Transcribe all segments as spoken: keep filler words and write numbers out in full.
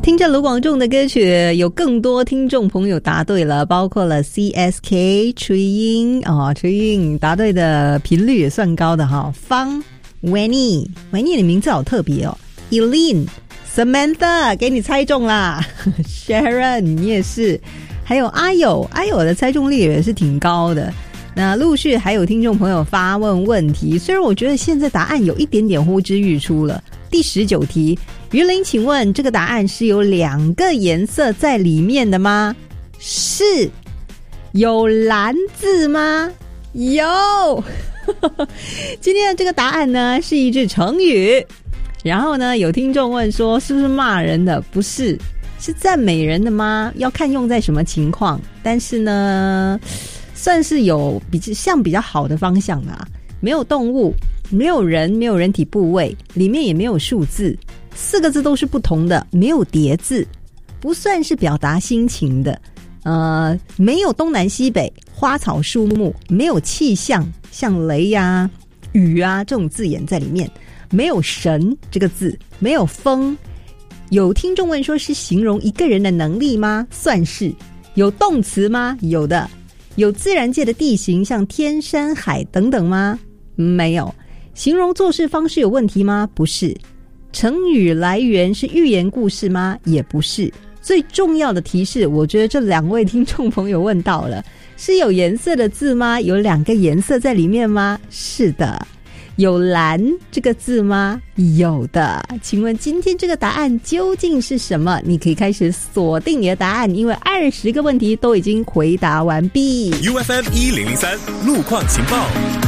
听着卢广仲的歌曲，有更多听众朋友答对了，包括了 C S K 崔英哦，崔英答对的频率也算高的哈。方 Winnie Winnie 的名字好特别哦。Eileen Samantha 给你猜中啦，Sharon 你也是，还有阿友阿友的猜中率也是挺高的。那陆续还有听众朋友发问问题，虽然我觉得现在答案有一点点呼之欲出了。第十九题，于林，请问这个答案是有两个颜色在里面的吗？是。有蓝字吗？有今天的这个答案呢是一句成语，然后呢有听众问说是不是骂人的？不是，是赞美人的吗？要看用在什么情况，但是呢算是有比较像比较好的方向啦。没有动物，没有人，没有人体部位，里面也没有数字，四个字都是不同的，没有叠字，不算是表达心情的。呃，没有东南西北，花草树木，没有气象，像雷啊、雨啊这种字眼在里面，没有神这个字，没有风。有听众问说是形容一个人的能力吗？算是。有动词吗？有的。有自然界的地形像天山海等等吗？没有。形容做事方式有问题吗？不是。成语来源是寓言故事吗？也不是。最重要的提示，我觉得这两位听众朋友问到了，是有颜色的字吗？有两个颜色在里面吗？是的。有蓝这个字吗？有的。请问今天这个答案究竟是什么？你可以开始锁定你的答案，因为二十个问题都已经回答完毕。 U F M 一零零三路况情报。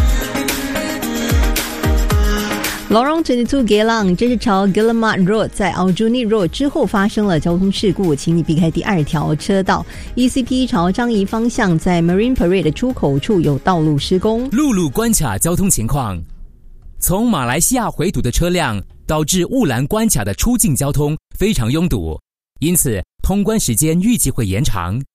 Lorong二十二 Geylang 这是朝 Guillemard Road 在 Aljunied Road 之后发生了交通事故，请你避开第二条车道。 E C P 朝樟宜方向在 Marine Parade 的出口处有道路施工。 陆路关卡交通情况，从马来西亚回堵的车辆导致雾兰关卡的出境交通非常拥堵，因此通关时间预计会延长。